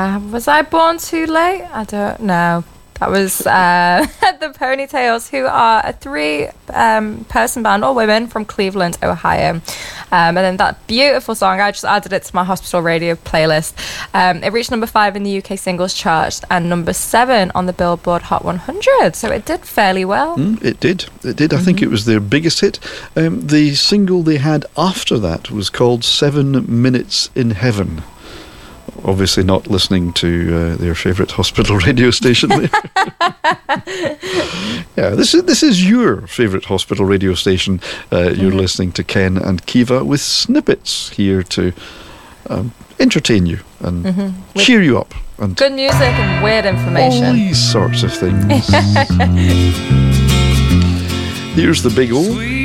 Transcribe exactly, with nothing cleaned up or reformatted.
Uh, was I born too late? I don't know. That was uh, the Ponytails, who are a three-person um, band, all women, from Cleveland, Ohio. Um, and then that beautiful song, I just added it to my hospital radio playlist. Um, it reached number five in the U K singles chart and number seven on the Billboard Hot one hundred. So it did fairly well. Mm, it did. It did. I mm-hmm. think it was their biggest hit. Um, the single they had after that was called Seven Minutes in Heaven. Obviously not listening to uh, their favourite hospital radio station there. Yeah, this is this is your favourite hospital radio station. Uh, you're mm-hmm. listening to Ken and Kiva with snippets here to um, entertain you and mm-hmm. cheer you up. And good music and weird information. All these sorts of things. Here's the big O.